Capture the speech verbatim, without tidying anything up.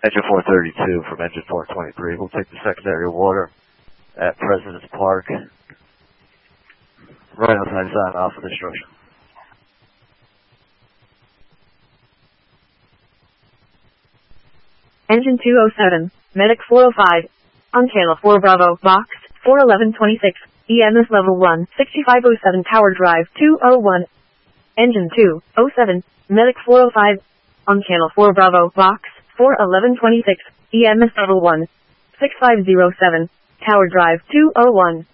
Engine four thirty-two from engine four twenty-three. We'll take the secondary water at President's Park. Right outside sign off of the structure. Engine two oh seven, Medic four oh five, on Kayla four Bravo, box, four eleven twenty-six, E M S level one, sixty-five oh seven Tower Drive two oh one. Engine two oh seven, Medic four oh five, on Channel four Bravo, box, four eleven twenty-six, E M S level one, six five oh seven, Tower Drive two oh one.